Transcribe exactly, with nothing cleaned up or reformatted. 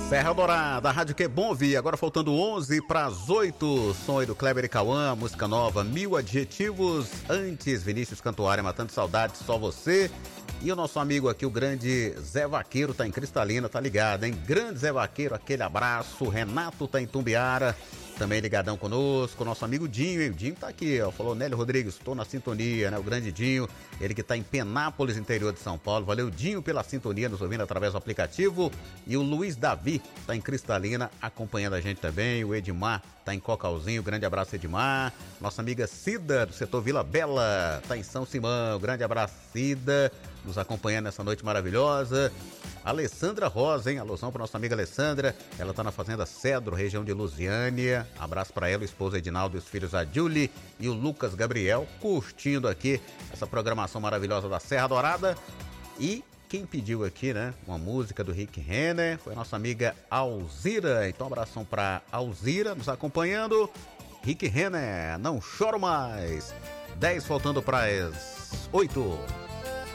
Serra Dourada, a rádio que é bom ouvir. Agora faltando onze para as oito. Som aí do Kleber e Cauã, música nova, Mil Adjetivos. Antes, Vinícius Cantuária, Matando Saudades, Só Você. E o nosso amigo aqui, o grande Zé Vaqueiro, tá em Cristalina, tá ligado, hein? Grande Zé Vaqueiro, aquele abraço. Renato tá em Tumbiara, também ligadão conosco. Nosso amigo Dinho, hein? O Dinho tá aqui, ó. Falou, Nélio Rodrigues, tô na sintonia, né? O grande Dinho, ele que tá em Penápolis, interior de São Paulo. Valeu, Dinho, pela sintonia, nos ouvindo através do aplicativo. E o Luiz Davi tá em Cristalina, acompanhando a gente também. O Edmar tá em Cocalzinho, grande abraço, Edmar. Nossa amiga Cida, do setor Vila Bela, tá em São Simão. Grande abraço, Cida, nos acompanhando nessa noite maravilhosa. Alessandra Rosa, hein? Alusão para nossa amiga Alessandra. Ela tá na Fazenda Cedro, região de Lusiânia. Abraço para ela, o esposo Edinaldo e os filhos a Julie e o Lucas Gabriel, curtindo aqui essa programação maravilhosa da Serra Dourada. E quem pediu aqui, né, uma música do Rick Renner foi a nossa amiga Alzira. Então, abração para Alzira, nos acompanhando. Rick Renner, Não Choro Mais. dez faltando para as oito.